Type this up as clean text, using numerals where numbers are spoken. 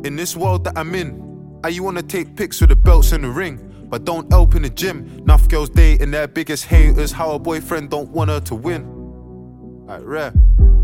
In this world that I'm in, you wanna take pics with the belts in the ring, but don't help in the gym. Enough girls dating their biggest haters, how a boyfriend don't want her to win. Like rare.